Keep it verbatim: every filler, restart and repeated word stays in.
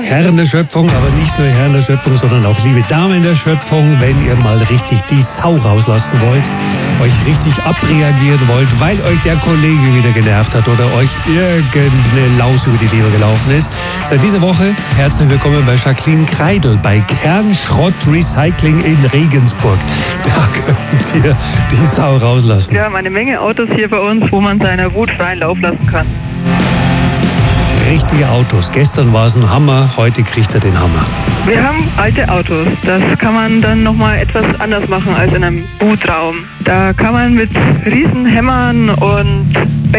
Herren der Schöpfung, aber nicht nur Herren der Schöpfung, sondern auch liebe Damen der Schöpfung, wenn ihr mal richtig die Sau rauslassen wollt, euch richtig abreagieren wollt, weil euch der Kollege wieder genervt hat oder euch irgendeine Laus über die Leber gelaufen ist. Seit dieser Woche herzlich willkommen bei Jacqueline Kreidel bei Kernschrott Recycling in Regensburg. Da könnt ihr die Sau rauslassen. Wir haben eine Menge Autos hier bei uns, wo man seiner Wut freien Lauf lassen kann. Richtige Autos. Gestern war es ein Hammer, heute kriegt er den Hammer. Wir haben alte Autos. Das kann man dann nochmal etwas anders machen als in einem Wutraum. Da kann man mit Riesenhämmern und